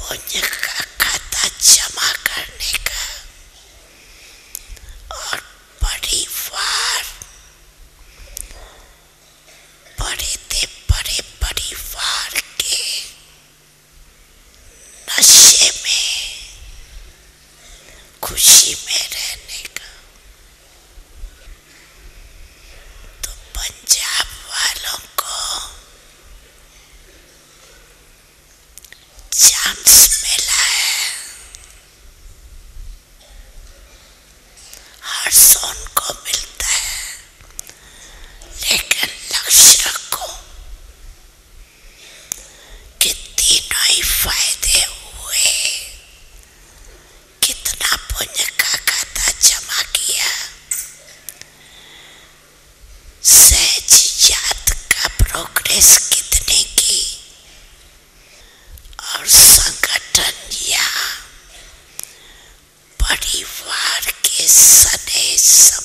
पुण्य का खाता जमा करने का और परिवार, बड़े परिवार के नशे में, खुशी में रहने का। तो पंजाब वालों को चांस मिला है, हर सोन को मिलता है, लेकिन लक्ष्य रखो कि तीनों ही फायदे हुए। कितना पुण्य का खाता जमा किया, सहज जात का प्रोग्रेस कितने की, और संगठन या परिवार के सने